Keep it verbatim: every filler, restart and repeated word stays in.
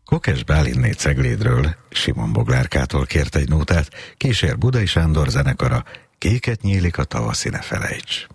Kokes Bálintné Ceglédről Simon Boglárkától kért egy nótát, kísér Budai Sándor zenekara, Kéket nyílik a tavaszi ne felejts.